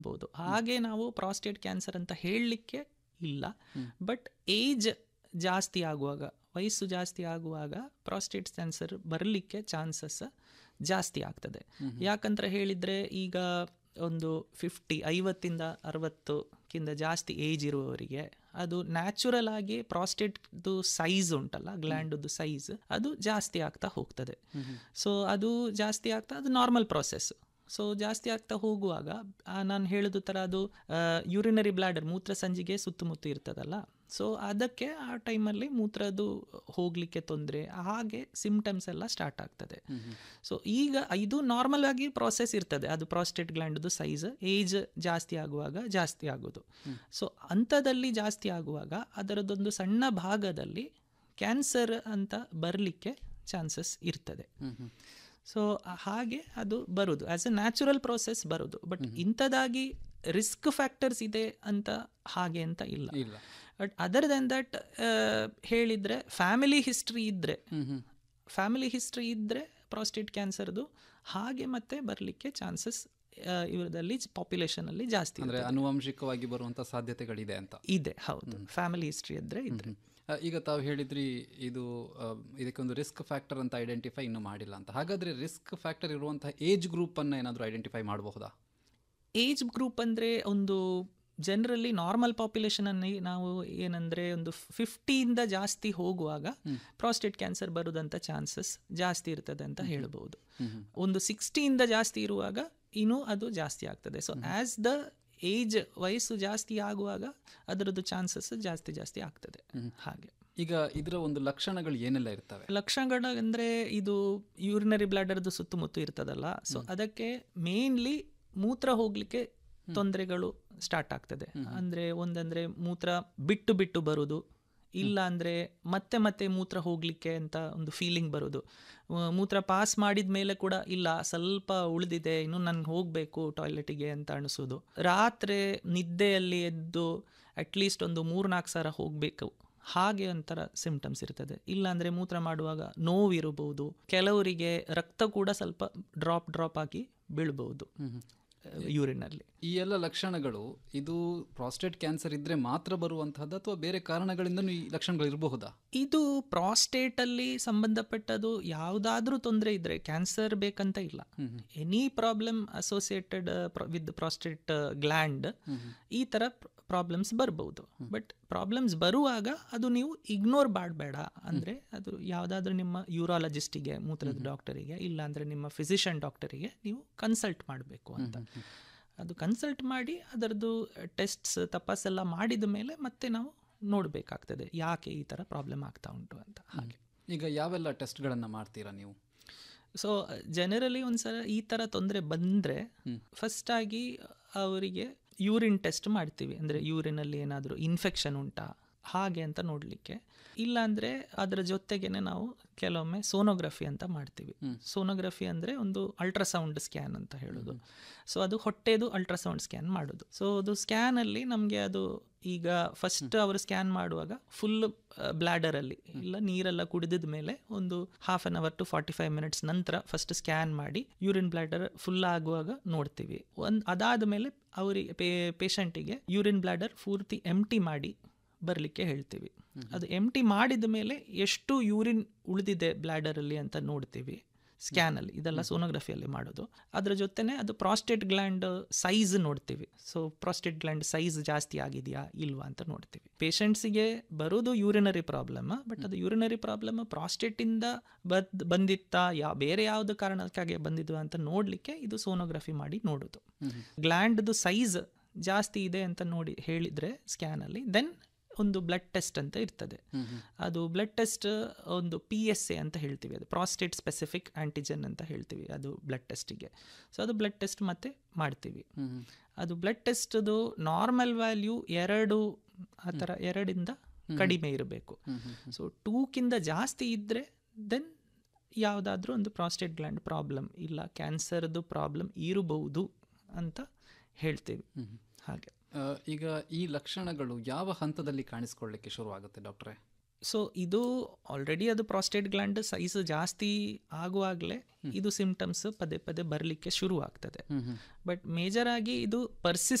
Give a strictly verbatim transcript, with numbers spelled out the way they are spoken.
ಬಹುದು. ಹಾಗೆ ನಾವು ಪ್ರಾಸ್ಟೇಟ್ ಕ್ಯಾನ್ಸರ್ ಅಂತ ಹೇಳಲಿಕ್ಕೆ ಇಲ್ಲ. ಬಟ್ ಏಜ್ ಜಾಸ್ತಿ ಆಗುವಾಗ, ವಯಸ್ಸು ಜಾಸ್ತಿ ಆಗುವಾಗ ಪ್ರಾಸ್ಟೇಟ್ ಕ್ಯಾನ್ಸರ್ ಬರಲಿಕ್ಕೆ ಚಾನ್ಸಸ್ ಜಾಸ್ತಿ ಆಗ್ತದೆ. ಯಾಕಂತ ಹೇಳಿದರೆ ಈಗ ಒಂದು ಫಿಫ್ಟಿ ಐವತ್ತಿಂದ ಅರವತ್ತಕ್ಕಿಂತ ಜಾಸ್ತಿ ಏಜ್ ಇರುವವರಿಗೆ ಅದು ನ್ಯಾಚುರಲ್ ಆಗಿ ಪ್ರಾಸ್ಟೇಟ್ದು ಸೈಜ್ ಉಂಟಲ್ಲ, ಗ್ಲ್ಯಾಂಡ್ದು ಸೈಜ್ ಅದು ಜಾಸ್ತಿ ಆಗ್ತಾ ಹೋಗ್ತದೆ. ಸೊ ಅದು ಜಾಸ್ತಿ ಆಗ್ತಾ ಅದು ನಾರ್ಮಲ್ ಪ್ರಾಸೆಸ್. ಸೊ ಜಾಸ್ತಿ ಆಗ್ತಾ ಹೋಗುವಾಗ ನಾನು ಹೇಳಿದ ಥರ ಅದು ಯೂರಿನರಿ ಬ್ಲಾಡರ್ ಮೂತ್ರ ಸಂಚಿಗೆ ಸುತ್ತಮುತ್ತ ಇರ್ತದಲ್ಲ, ಸೊ ಅದಕ್ಕೆ ಆ ಟೈಮಲ್ಲಿ ಮೂತ್ರದ್ದು ಹೋಗಲಿಕ್ಕೆ ತೊಂದರೆ, ಹಾಗೆ ಸಿಮ್ಟಮ್ಸ್ ಎಲ್ಲ ಸ್ಟಾರ್ಟ್ ಆಗ್ತದೆ. ಸೊ ಈಗ ಇದು ನಾರ್ಮಲ್ ಆಗಿ ಪ್ರಾಸೆಸ್ ಇರ್ತದೆ, ಅದು ಪ್ರಾಸ್ಟೇಟ್ ಗ್ಲ್ಯಾಂಡ್ದು ಸೈಜ್ ಏಜ್ ಜಾಸ್ತಿ ಆಗುವಾಗ ಜಾಸ್ತಿ ಆಗೋದು. ಸೊ ಅಂಥದ್ದಲ್ಲಿ ಜಾಸ್ತಿ ಆಗುವಾಗ ಅದರದ್ದೊಂದು ಸಣ್ಣ ಭಾಗದಲ್ಲಿ ಕ್ಯಾನ್ಸರ್ ಅಂತ ಬರಲಿಕ್ಕೆ ಚಾನ್ಸಸ್ ಇರ್ತದೆ. ಸೊ ಹಾಗೆ ಅದು ಬರೋದು ಆ್ಯಸ್ ಎ ನ್ಯಾಚುರಲ್ ಪ್ರೋಸೆಸ್ ಬರೋದು. ಬಟ್ ಇಂಥದ್ದಾಗಿ ರಿಸ್ಕ್ ಫ್ಯಾಕ್ಟರ್ಸ್ ಇದೆ ಅಂತ ಹಾಗೆ ಅಂತ ಇಲ್ಲ. ಬಟ್ ಅದರ್ ದೆನ್ ದಟ್ ಹೇಳಿದರೆ ಫ್ಯಾಮಿಲಿ ಹಿಸ್ಟ್ರಿ ಇದ್ದರೆ ಫ್ಯಾಮಿಲಿ ಹಿಸ್ಟ್ರಿ ಇದ್ದರೆ ಪ್ರಾಸ್ಟೇಟ್ ಕ್ಯಾನ್ಸರ್ದು ಹಾಗೆ ಮತ್ತೆ ಬರಲಿಕ್ಕೆ ಚಾನ್ಸಸ್ ಇವರದಲ್ಲಿ ಪಾಪ್ಯುಲೇಷನಲ್ಲಿ ಜಾಸ್ತಿ ಅಂದರೆ ಆನುವಂಶಿಕವಾಗಿ ಬರುವಂಥ ಸಾಧ್ಯತೆಗಳಿದೆ ಅಂತ ಇದೆ. ಹೌದು, ಫ್ಯಾಮಿಲಿ ಹಿಸ್ಟ್ರಿ ಇದ್ದರೆ ಇದ್ರೆ. ಈಗ ತಾವು ಹೇಳಿದ್ರಿ ಇದು ಇದಕ್ಕೊಂದು ರಿಸ್ಕ್ ಫ್ಯಾಕ್ಟರ್ ಅಂತ ಐಡೆಂಟಿಫೈ ಇನ್ನೂ ಮಾಡಿಲ್ಲ ಅಂತ. ಹಾಗಾದರೆ ರಿಸ್ಕ್ ಫ್ಯಾಕ್ಟರ್ ಇರುವಂತಹ ಏಜ್ ಗ್ರೂಪನ್ನು ಏನಾದರೂ ಐಡೆಂಟಿಫೈ ಮಾಡಬಹುದಾ? ಏಜ್ ಗ್ರೂಪ್ ಅಂದರೆ ಒಂದು ಜನರಲಿ ನಾರ್ಮಲ್ ಪಾಪ್ಯುಲೇಷನಲ್ಲಿ ನಾವು ಏನಂದರೆ ಒಂದು ಫಿಫ್ಟಿಯಿಂದ ಜಾಸ್ತಿ ಹೋಗುವಾಗ ಪ್ರಾಸ್ಟೇಟ್ ಕ್ಯಾನ್ಸರ್ ಬರೋದಂಥ ಚಾನ್ಸಸ್ ಜಾಸ್ತಿ ಇರ್ತದೆ ಅಂತ ಹೇಳ್ಬೋದು. ಒಂದು ಸಿಕ್ಸ್ಟಿಯಿಂದ ಜಾಸ್ತಿ ಇರುವಾಗ ಇನ್ನೂ ಅದು ಜಾಸ್ತಿ ಆಗ್ತದೆ. ಸೊ ಆ್ಯಸ್ ದ ಏಜ್ ವಯಸ್ಸು ಜಾಸ್ತಿ ಆಗುವಾಗ ಅದರದ್ದು ಚಾನ್ಸಸ್ ಜಾಸ್ತಿ ಜಾಸ್ತಿ ಆಗ್ತದೆ. ಹಾಗೆ ಈಗ ಇದರ ಒಂದು ಲಕ್ಷಣಗಳು ಏನೆಲ್ಲ ಇರ್ತವೆ? ಲಕ್ಷಣಗಳು ಅಂದರೆ ಇದು ಯೂರಿನರಿ ಬ್ಲಾಡರ್ದು ಸುತ್ತಮುತ್ತ ಇರ್ತದಲ್ಲ, ಸೊ ಅದಕ್ಕೆ ಮೇನ್ಲಿ ಮೂತ್ರ ಹೋಗಲಿಕ್ಕೆ ತೊಂದರೆಗಳು ಸ್ಟಾರ್ಟ್ ಆಗ್ತದೆ. ಅಂದರೆ ಒಂದಂದರೆ ಮೂತ್ರ ಬಿಟ್ಟು ಬಿಟ್ಟು ಬರೋದು, ಇಲ್ಲ ಅಂದರೆ ಮತ್ತೆ ಮತ್ತೆ ಮೂತ್ರ ಹೋಗಲಿಕ್ಕೆ ಅಂತ ಒಂದು ಫೀಲಿಂಗ್ ಬರೋದು. ಮೂತ್ರ ಪಾಸ್ ಮಾಡಿದ ಮೇಲೆ ಕೂಡ ಇಲ್ಲ ಸ್ವಲ್ಪ ಉಳಿದಿದೆ, ಇನ್ನು ನಾನು ಹೋಗಬೇಕು ಟಾಯ್ಲೆಟಿಗೆ ಅಂತ ಅನಿಸೋದು. ರಾತ್ರಿ ನಿದ್ದೆಯಲ್ಲಿ ಎದ್ದು ಅಟ್ಲೀಸ್ಟ್ ಒಂದು ಮೂರ್ನಾಲ್ಕು ಸಲ ಹೋಗಬೇಕು, ಹಾಗೆ ಒಂಥರ ಸಿಂಪ್ಟಮ್ಸ್ ಇರ್ತದೆ. ಇಲ್ಲಾಂದರೆ ಮೂತ್ರ ಮಾಡುವಾಗ ನೋವಿರಬಹುದು, ಕೆಲವರಿಗೆ ರಕ್ತ ಕೂಡ ಸ್ವಲ್ಪ ಡ್ರಾಪ್ ಡ್ರಾಪ್ ಆಗಿ ಬೀಳ್ಬಹುದು ಯೂರಿನಲ್ಲಿ. ಈ ಎಲ್ಲ ಲಕ್ಷಣಗಳು ಇದು ಪ್ರಾಸ್ಟೇಟ್ ಕ್ಯಾನ್ಸರ್ ಇದ್ರೆ ಮಾತ್ರ ಬರುವಂತಹದ್ದು ಅಥವಾ ಬೇರೆ ಕಾರಣಗಳಿಂದ ಈ ಲಕ್ಷಣಗಳು ಇರಬಹುದಾ? ಇದು ಪ್ರಾಸ್ಟೇಟಲ್ಲಿ ಸಂಬಂಧಪಟ್ಟದು. ಯಾವುದಾದ್ರೂ ತೊಂದರೆ ಇದ್ರೆ ಕ್ಯಾನ್ಸರ್ ಬೇಕಂತ ಇಲ್ಲ, any problem associated with prostate gland ಈ ಥರ ಪ್ರಾಬ್ಲಮ್ಸ್ ಬರ್ಬೋದು. ಬಟ್ ಪ್ರಾಬ್ಲಮ್ಸ್ ಬರುವಾಗ ಅದು ನೀವು ಇಗ್ನೋರ್ ಮಾಡಬೇಡ. ಅಂದರೆ ಅದು ಯಾವುದಾದ್ರೂ ನಿಮ್ಮ ಯೂರಾಲಜಿಸ್ಟಿಗೆ, ಮೂತ್ರದ ಡಾಕ್ಟರಿಗೆ, ಇಲ್ಲಾಂದರೆ ನಿಮ್ಮ ಫಿಸಿಷಿಯನ್ ಡಾಕ್ಟರಿಗೆ ನೀವು ಕನ್ಸಲ್ಟ್ ಮಾಡಬೇಕು ಅಂತ. ಅದು ಕನ್ಸಲ್ಟ್ ಮಾಡಿ ಅದರದ್ದು ಟೆಸ್ಟ್ಸ್ ತಪಾಸೆಲ್ಲ ಮಾಡಿದ ಮೇಲೆ ಮತ್ತೆ ನಾವು ನೋಡಬೇಕಾಗ್ತದೆ ಯಾಕೆ ಈ ಥರ ಪ್ರಾಬ್ಲಮ್ ಆಗ್ತಾ ಉಂಟು ಅಂತ. ಹಾಗೆ ಈಗ ಯಾವೆಲ್ಲ ಟೆಸ್ಟ್ಗಳನ್ನು ಮಾಡ್ತೀರಾ ನೀವು? ಸೊ ಜನರಲಿ ಒಂದ್ಸಲ ಈ ಥರ ತೊಂದರೆ ಬಂದರೆ ಫಸ್ಟಾಗಿ ಅವರಿಗೆ ಯೂರಿನ್ ಟೆಸ್ಟ್ ಮಾಡ್ತೀವಿ. ಅಂದರೆ ಯೂರಿನಲ್ಲಿ ಏನಾದರೂ ಇನ್ಫೆಕ್ಷನ್ ಉಂಟಾ ಹಾಗೆ ಅಂತ ನೋಡಲಿಕ್ಕೆ. ಇಲ್ಲಾಂದರೆ ಅದರ ಜೊತೆಗೇನೆ ನಾವು ಕೆಲವೊಮ್ಮೆ ಸೋನೋಗ್ರಫಿ ಅಂತ ಮಾಡ್ತೀವಿ. ಸೋನೋಗ್ರಫಿ ಅಂದರೆ ಒಂದು ಅಲ್ಟ್ರಾಸೌಂಡ್ ಸ್ಕ್ಯಾನ್ ಅಂತ ಹೇಳೋದು. ಸೊ ಅದು ಹೊಟ್ಟೆದು ಅಲ್ಟ್ರಾಸೌಂಡ್ ಸ್ಕ್ಯಾನ್ ಮಾಡೋದು. ಸೊ ಅದು ಸ್ಕ್ಯಾನಲ್ಲಿ ನಮಗೆ ಅದು ಈಗ ಫಸ್ಟ್ ಅವರು ಸ್ಕ್ಯಾನ್ ಮಾಡುವಾಗ ಫುಲ್ ಬ್ಲ್ಯಾಡರಲ್ಲಿ ಇಲ್ಲ ನೀರೆಲ್ಲ ಕುಡಿದ ಮೇಲೆ ಒಂದು half an hour to forty five minutes ನಂತರ ಫಸ್ಟ್ ಸ್ಕ್ಯಾನ್ ಮಾಡಿ ಯೂರಿನ್ ಬ್ಲ್ಯಾಡರ್ ಫುಲ್ ಆಗುವಾಗ ನೋಡ್ತೀವಿ. ಒಂದು ಅದಾದ ಮೇಲೆ ಅವರಿಗೆ ಪೇ ಪೇಷಂಟಿಗೆ ಯೂರಿನ್ ಬ್ಲ್ಯಾಡರ್ ಪೂರ್ತಿ ಎಂಟಿ ಮಾಡಿ ಬರಲಿಕ್ಕೆ ಹೇಳ್ತೀವಿ. ಅದು ಎಂಟಿ ಮಾಡಿದ ಮೇಲೆ ಎಷ್ಟು ಯೂರಿನ್ ಉಳಿದಿದೆ ಬ್ಲ್ಯಾಡರಲ್ಲಿ ಅಂತ ನೋಡ್ತೀವಿ ಸ್ಕ್ಯಾನಲ್ಲಿ. ಇದೆಲ್ಲ ಸೋನೋಗ್ರಫಿಯಲ್ಲಿ ಮಾಡೋದು. ಅದರ ಜೊತೆನೆ ಅದು ಪ್ರಾಸ್ಟೇಟ್ ಗ್ಲ್ಯಾಂಡ್ ಸೈಜ್ ನೋಡ್ತೀವಿ. ಸೊ ಪ್ರಾಸ್ಟೇಟ್ ಗ್ಲ್ಯಾಂಡ್ ಸೈಜ್ ಜಾಸ್ತಿ ಆಗಿದೆಯಾ ಇಲ್ವಾ ಅಂತ ನೋಡ್ತೀವಿ. ಪೇಷಂಟ್ಸಿಗೆ ಬರೋದು ಯೂರಿನರಿ ಪ್ರಾಬ್ಲಮ್, ಬಟ್ ಅದು ಯೂರಿನರಿ ಪ್ರಾಬ್ಲಮ್ ಪ್ರಾಸ್ಟೇಟಿಂದ ಬದ್ ಬಂದಿತ್ತಾ ಯಾ ಬೇರೆ ಯಾವುದು ಕಾರಣಕ್ಕಾಗಿ ಬಂದಿದ್ವಾ ಅಂತ ನೋಡಲಿಕ್ಕೆ ಇದು ಸೋನೋಗ್ರಫಿ ಮಾಡಿ ನೋಡೋದು. ಗ್ಲ್ಯಾಂಡ್ದು ಸೈಜ್ ಜಾಸ್ತಿ ಇದೆ ಅಂತ ನೋಡಿ ಹೇಳಿದರೆ ಸ್ಕ್ಯಾನಲ್ಲಿ ದೆನ್ ಒಂದು ಬ್ಲಡ್ ಟೆಸ್ಟ್ ಅಂತ ಇರ್ತದೆ. ಅದು ಬ್ಲಡ್ ಟೆಸ್ಟ್ ಒಂದು ಪಿ ಎಸ್ ಎ ಅಂತ ಹೇಳ್ತೀವಿ, ಅದು ಪ್ರಾಸ್ಟೇಟ್ ಸ್ಪೆಸಿಫಿಕ್ ಆಂಟಿಜನ್ ಅಂತ ಹೇಳ್ತೀವಿ ಅದು ಬ್ಲಡ್ ಟೆಸ್ಟಿಗೆ. ಸೊ ಅದು ಬ್ಲಡ್ ಟೆಸ್ಟ್ ಮತ್ತೆ ಮಾಡ್ತೀವಿ. ಅದು ಬ್ಲಡ್ ಟೆಸ್ಟ್ದು ನಾರ್ಮಲ್ ವ್ಯಾಲ್ಯೂ ಎರಡು ಆ ಥರ ಎರಡಿಂದ ಕಡಿಮೆ ಇರಬೇಕು. ಸೊ ಟೂಕ್ಕಿಂತ ಜಾಸ್ತಿ ಇದ್ದರೆ ದೆನ್ ಯಾವುದಾದ್ರೂ ಒಂದು ಪ್ರಾಸ್ಟೇಟ್ ಗ್ಲ್ಯಾಂಡ್ ಪ್ರಾಬ್ಲಮ್ ಇಲ್ಲ ಕ್ಯಾನ್ಸರ್ದು ಪ್ರಾಬ್ಲಮ್ ಇರಬಹುದು ಅಂತ ಹೇಳ್ತೀವಿ. ಹಾಗೆ ಈಗ ಈ ಲಕ್ಷಣಗಳು ಯಾವ ಹಂತದಲ್ಲಿ ಕಾಣಿಸ್ಕೊಳ್ಳಿಕ್ಕೆ ಶುರುವಾಗುತ್ತೆ ಡಾಕ್ಟ್ರೇ? ಸೊ ಇದು ಆಲ್ರೆಡಿ ಅದು ಪ್ರಾಸ್ಟೇಟ್ ಗ್ಲ್ಯಾಂಡ್ ಸೈಜ್ ಜಾಸ್ತಿ ಆಗುವಾಗಲೇ ಇದು ಸಿಂಪ್ಟಮ್ಸ್ ಪದೇ ಪದೇ ಬರಲಿಕ್ಕೆ ಶುರು ಆಗ್ತದೆ. ಬಟ್ ಮೇಜರ್ ಆಗಿ ಇದು ಪರ್ಸಿಸ್ಟ್